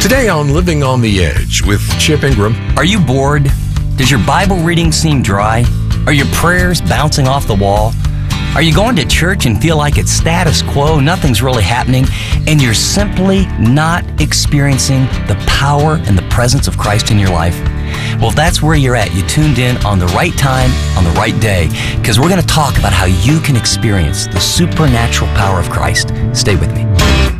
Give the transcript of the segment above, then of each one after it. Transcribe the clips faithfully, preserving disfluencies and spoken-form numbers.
Today on Living on the Edge with Chip Ingram. Are you bored? Does your Bible reading seem dry? Are your prayers bouncing off the wall? Are you going to church and feel like it's status quo, nothing's really happening, and you're simply not experiencing the power and the presence of Christ in your life? Well, if that's where you're at, you tuned in on the right time, on the right day, because we're going to talk about how you can experience the supernatural power of Christ. Stay with me.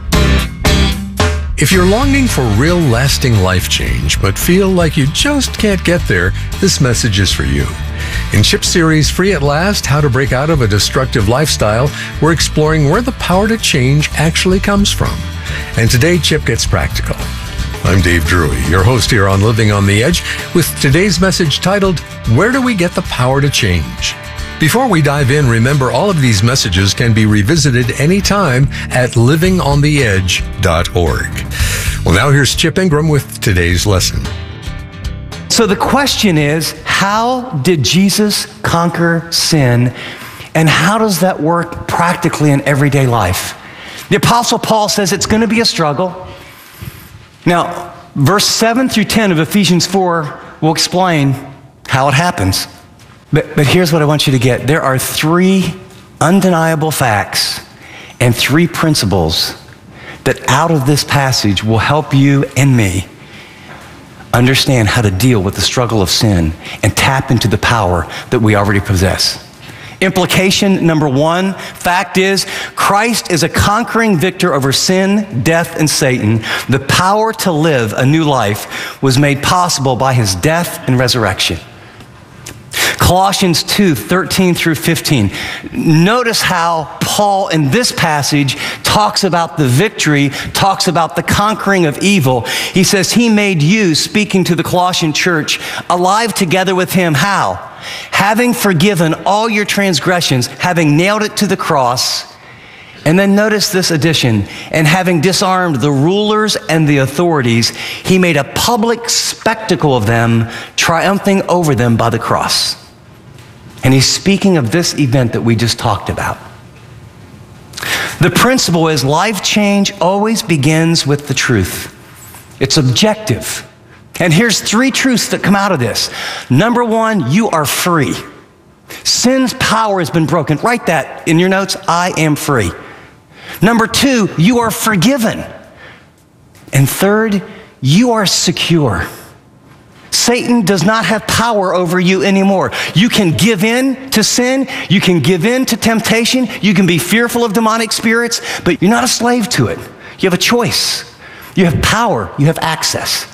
If you're longing for real lasting life change, but feel like you just can't get there, this message is for you. In Chip's series, Free at Last, How to Break Out of a Destructive Lifestyle, we're exploring where the power to change actually comes from. And today, Chip gets practical. I'm Dave Drury, your host here on Living on the Edge, with today's message titled, Where Do We Get the Power to Change? Before we dive in, remember all of these messages can be revisited anytime at living on the edge dot org. Well, now here's Chip Ingram with today's lesson. So the question is, how did Jesus conquer sin, and how does that work practically in everyday life? The Apostle Paul says it's going to be a struggle. Now, verse seven through ten of Ephesians four will explain how it happens. But, but here's what I want you to get. There are three undeniable facts and three principles that out of this passage will help you and me understand how to deal with the struggle of sin and tap into the power that we already possess. Implication number one, fact is, Christ is a conquering victor over sin, death, and Satan. The power to live a new life was made possible by his death and resurrection. Colossians two, thirteen through fifteen. Notice how Paul in this passage talks about the victory, talks about the conquering of evil. He says he made you, speaking to the Colossian church, alive together with him. How? Having forgiven all your transgressions, having nailed it to the cross. And then notice this addition, and having disarmed the rulers and the authorities, he made a public spectacle of them, triumphing over them by the cross. And he's speaking of this event that we just talked about. The principle is life change always begins with the truth. It's objective. And here's three truths that come out of this. Number one, you are free. Sin's power has been broken. Write that in your notes. I am free. Number two, you are forgiven. And third, you are secure. Satan does not have power over you anymore. You can give in to sin. You can give in to temptation. You can be fearful of demonic spirits, but you're not a slave to it. You have a choice. You have power. You have access.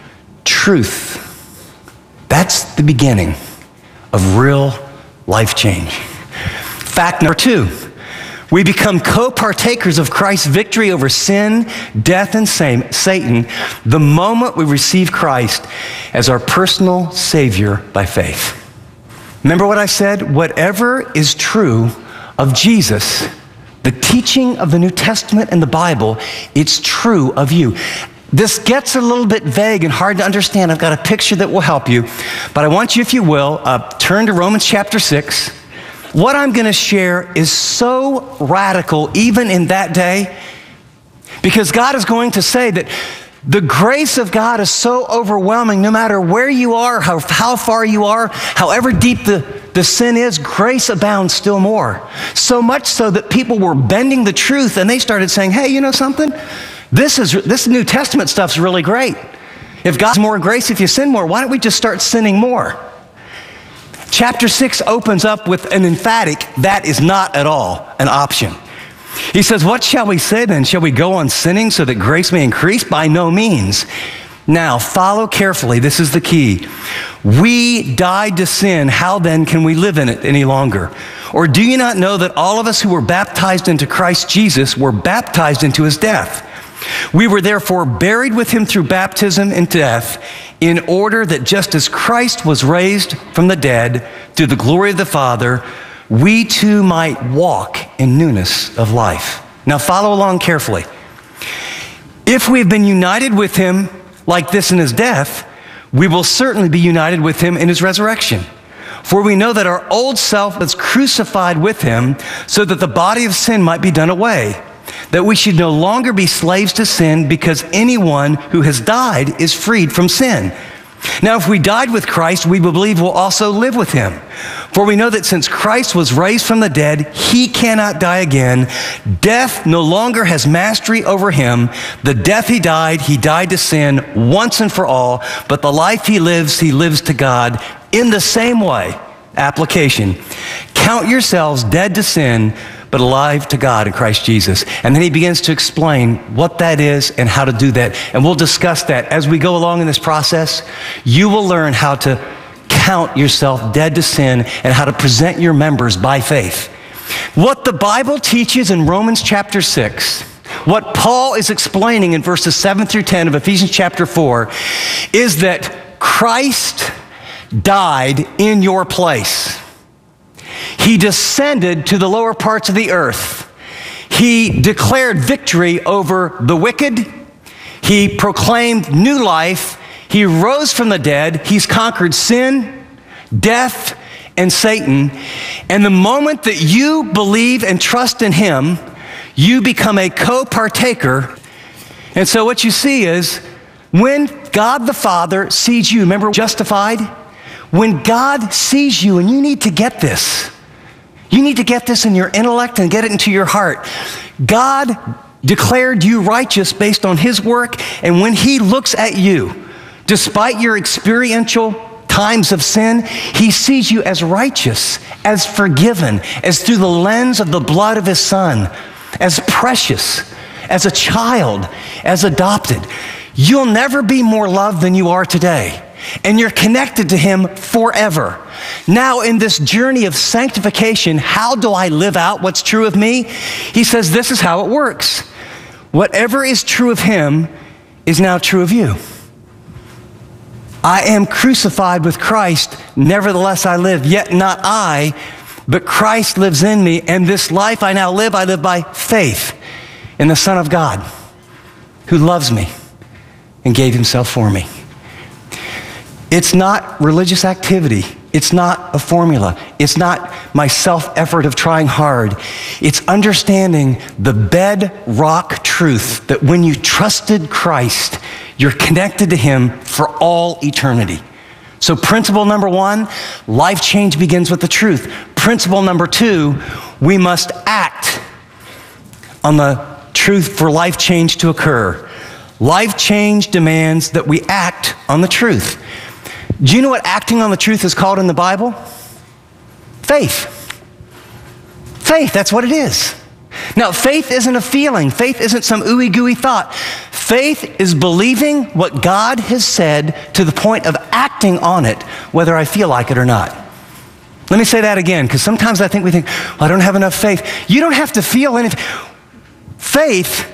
Truth. That's the beginning of real life change. Fact number two. We become co-partakers of Christ's victory over sin, death, and Satan the moment we receive Christ as our personal Savior by faith. Remember what I said? Whatever is true of Jesus, the teaching of the New Testament and the Bible, it's true of you. This gets a little bit vague and hard to understand. I've got a picture that will help you, but I want you, if you will, uh, turn to Romans chapter six. What I'm going to share is so radical even in that day, because God is going to say that the grace of God is so overwhelming. No matter where you are, how, how far you are, however deep the, the sin is, grace abounds still more. So much so that people were bending the truth and they started saying, hey, you know something? This is this New Testament stuff's really great. If God's more grace if you sin more, why don't we just start sinning more? Chapter six opens up with an emphatic, that is not at all an option. He says, what shall we say then? Shall we go on sinning so that grace may increase? By no means. Now, follow carefully. This is the key. We died to sin. How then can we live in it any longer? Or do you not know that all of us who were baptized into Christ Jesus were baptized into his death? We were therefore buried with him through baptism into death, in order that just as Christ was raised from the dead through the glory of the Father, we too might walk in newness of life. Now follow along carefully. If we've been united with him like this in his death, we will certainly be united with him in his resurrection. For we know that our old self was crucified with him so that the body of sin might be done away, that we should no longer be slaves to sin because anyone who has died is freed from sin. Now, if we died with Christ, we believe we'll also live with him. For we know that since Christ was raised from the dead, he cannot die again. Death no longer has mastery over him. The death he died, he died to sin once and for all, but the life he lives, he lives to God. In the same way, application, count yourselves dead to sin, but alive to God in Christ Jesus. And then he begins to explain what that is and how to do that. And we'll discuss that as we go along in this process. You will learn how to count yourself dead to sin and how to present your members by faith. What the Bible teaches in Romans chapter six, what Paul is explaining in verses seven through ten of Ephesians chapter four, is that Christ died in your place. He descended to the lower parts of the earth. He declared victory over the wicked. He proclaimed new life. He rose from the dead. He's conquered sin, death, and Satan. And the moment that you believe and trust in him, you become a co-partaker. And so what you see is when God the Father sees you, remember justified? When God sees you, and you need to get this, you need to get this in your intellect and get it into your heart. God declared you righteous based on his work, and when he looks at you, despite your experiential times of sin, he sees you as righteous, as forgiven, as through the lens of the blood of his son, as precious, as a child, as adopted. You'll never be more loved than you are today. And you're connected to him forever. Now, in this journey of sanctification, how do I live out what's true of me? He says this is how it works. Whatever is true of him is now true of you. I am crucified with Christ, nevertheless I live, yet not I, but Christ lives in me, and this life I now live, I live by faith in the Son of God, who loves me and gave himself for me. It's not religious activity. It's not a formula. It's not my self-effort of trying hard. It's understanding the bedrock truth that when you trusted Christ, you're connected to him for all eternity. So principle number one, life change begins with the truth. Principle number two, we must act on the truth for life change to occur. Life change demands that we act on the truth. Do you know what acting on the truth is called in the Bible? Faith. Faith, that's what it is. Now, faith isn't a feeling. Faith isn't some ooey gooey thought. Faith is believing what God has said to the point of acting on it, whether I feel like it or not. Let me say that again, because sometimes I think we think, well, I don't have enough faith. You don't have to feel anything. Faith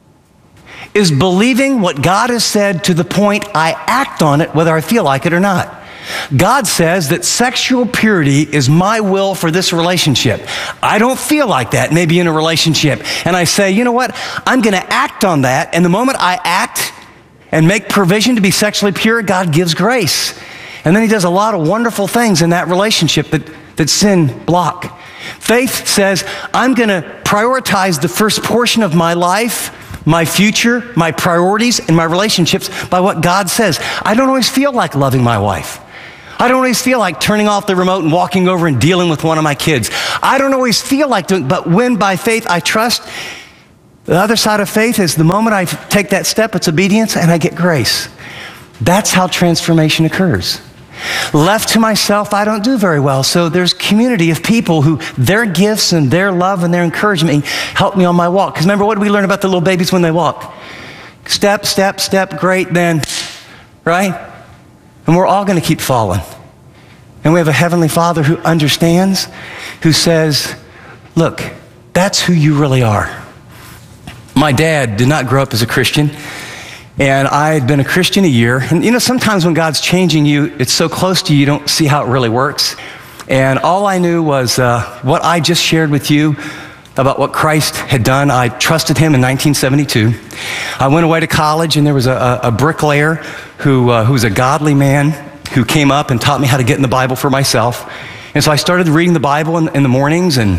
is believing what God has said to the point I act on it, whether I feel like it or not. God says that sexual purity is my will for this relationship. I don't feel like that, maybe in a relationship. And I say, you know what? I'm going to act on that. And the moment I act and make provision to be sexually pure, God gives grace. And then he does a lot of wonderful things in that relationship that, that sin block. Faith says, I'm going to prioritize the first portion of my life, my future, my priorities, and my relationships by what God says. I don't always feel like loving my wife. I don't always feel like turning off the remote and walking over and dealing with one of my kids. I don't always feel like doing, but when by faith I trust, the other side of faith is the moment I take that step, it's obedience and I get grace. That's how transformation occurs. Left to myself, I don't do very well. So there's community of people who their gifts and their love and their encouragement help me on my walk. Because remember, what do we learn about the little babies when they walk? Step, step, step, great, then, right? And we're all going to keep falling. And we have a Heavenly Father who understands, who says, look, that's who you really are. My dad did not grow up as a Christian. And I had been a Christian a year. And you know, sometimes when God's changing you, it's so close to you, you don't see how it really works. And all I knew was uh, what I just shared with you about what Christ had done. I trusted him in nineteen seventy-two. I went away to college, and there was a, a bricklayer who, uh, who was a godly man who came up and taught me how to get in the Bible for myself. And so I started reading the Bible in, in the mornings, and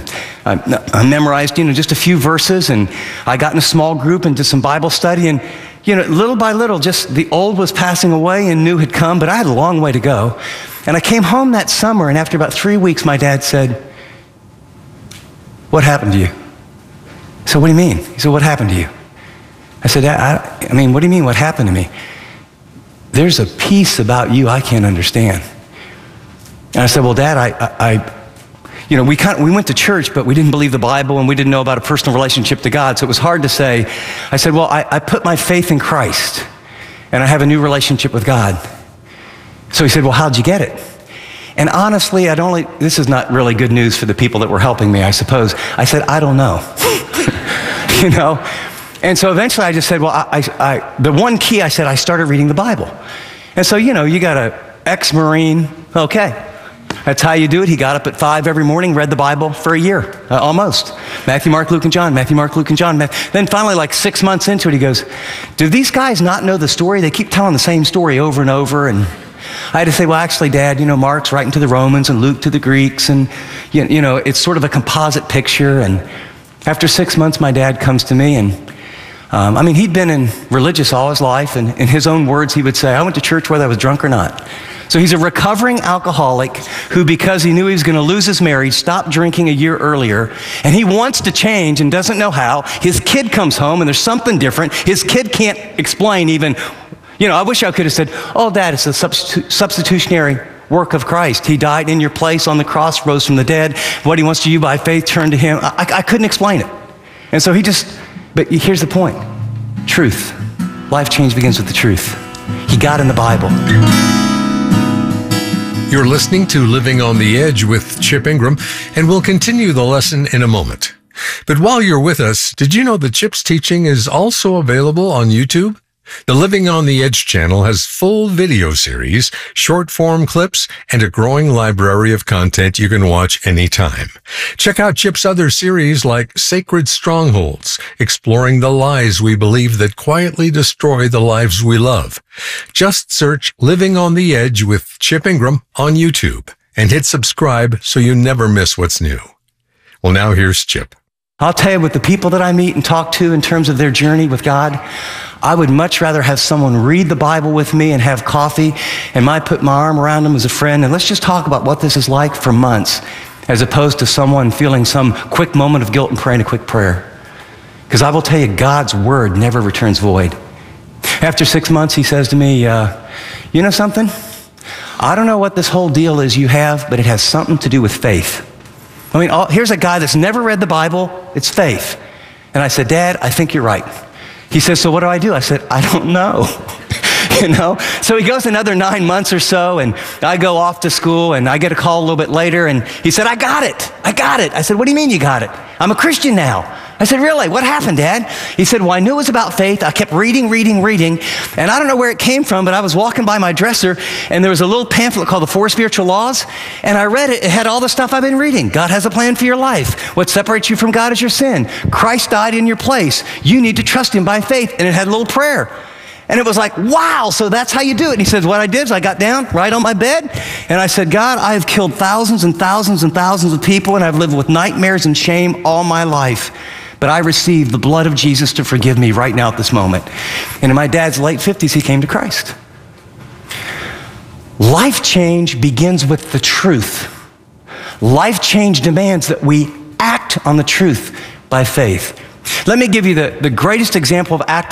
I, I memorized, you know, just a few verses, and I got in a small group and did some Bible study, and, you know, little by little, just the old was passing away and new had come, but I had a long way to go. And I came home that summer, and after about three weeks, my dad said, "What happened to you?" I said, "What do you mean?" He said, "What happened to you?" I said, I, I mean, what do you mean, what happened to me? "There's a peace about you I can't understand." And I said, "Well, Dad, I, I, I you know, we kind of, we went to church, but we didn't believe the Bible, and we didn't know about a personal relationship to God, so it was hard to say." I said, "Well, I, I put my faith in Christ, and I have a new relationship with God." So he said, "Well, how'd you get it?" And honestly, I'd only, this is not really good news for the people that were helping me, I suppose. I said, "I don't know." You know? And so eventually I just said, well, I, I, I, the one key, I said, I started reading the Bible. And so, you know, you got an ex-Marine, okay. That's how you do it. He got up at five every morning, read the Bible for a year, uh, almost. Matthew, Mark, Luke, and John. Matthew, Mark, Luke, and John. Then finally, like six months into it, he goes, "Do these guys not know the story? They keep telling the same story over and over." And I had to say, "Well, actually, Dad, you know, Mark's writing to the Romans and Luke to the Greeks. And, you, you know, it's sort of a composite picture." And after six months, my dad comes to me and Um, I mean, he'd been in religious all his life, and in his own words, he would say, "I went to church whether I was drunk or not." So he's a recovering alcoholic who, because he knew he was going to lose his marriage, stopped drinking a year earlier, and he wants to change and doesn't know how. His kid comes home, and there's something different. His kid can't explain even, you know, I wish I could have said, "Oh, Dad, it's a substitu- substitutionary work of Christ. He died in your place on the cross, rose from the dead. What he wants to you by faith, turn to him." I, I couldn't explain it. And so he just... But here's the point. Truth. Life change begins with the truth. He got in the Bible. You're listening to Living on the Edge with Chip Ingram, and we'll continue the lesson in a moment. But while you're with us, did you know that Chip's teaching is also available on YouTube? The Living on the Edge channel has full video series, short-form clips, and a growing library of content you can watch anytime. Check out Chip's other series like Sacred Strongholds, exploring the lies we believe that quietly destroy the lives we love. Just search Living on the Edge with Chip Ingram on YouTube and hit subscribe so you never miss what's new. Well, now here's Chip. I'll tell you, with the people that I meet and talk to in terms of their journey with God, I would much rather have someone read the Bible with me and have coffee, and I put my arm around them as a friend, and let's just talk about what this is like for months, as opposed to someone feeling some quick moment of guilt and praying a quick prayer. Because I will tell you, God's word never returns void. After six months, he says to me, uh, "You know something? I don't know what this whole deal is you have, but it has something to do with faith." I mean, all, here's a guy that's never read the Bible. It's faith. And I said, "Dad, I think you're right." He says, "So what do I do?" I said, "I don't know." You know? So he goes another nine months or so, and I go off to school, and I get a call a little bit later, and he said, "I got it. I got it." I said, "What do you mean you got it?" "I'm a Christian now." I said, "Really? What happened, Dad?" He said, "Well, I knew it was about faith. I kept reading, reading, reading, and I don't know where it came from, but I was walking by my dresser, and there was a little pamphlet called The Four Spiritual Laws, and I read it. It had all the stuff I've been reading. God has a plan for your life. What separates you from God is your sin. Christ died in your place. You need to trust him by faith." And it had a little prayer. And it was like, wow, so that's how you do it. And he says, what I did is I got down right on my bed, and I said, "God, I have killed thousands and thousands and thousands of people, and I've lived with nightmares and shame all my life. But I received the blood of Jesus to forgive me right now at this moment." And in my dad's late fifties, he came to Christ. Life change begins with the truth. Life change demands that we act on the truth by faith. Let me give you the, the greatest example of acting